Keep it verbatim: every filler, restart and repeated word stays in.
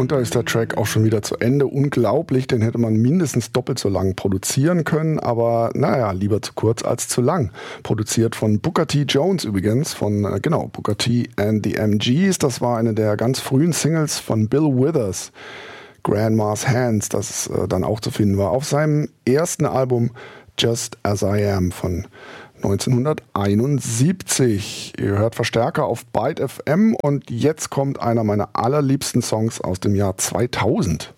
Und da ist der Track auch schon wieder zu Ende. Unglaublich, den hätte man mindestens doppelt so lang produzieren können, aber naja, lieber zu kurz als zu lang. Produziert von Booker T. Jones übrigens, von, äh, genau, Booker T. and the M Gs. Das war eine der ganz frühen Singles von Bill Withers, Grandma's Hands, das äh, dann auch zu finden war, auf seinem ersten Album Just As I Am von neunzehnhunderteinundsiebzig. Ihr hört Verstärker auf Byte F M und jetzt kommt einer meiner allerliebsten Songs aus dem Jahr zweitausend.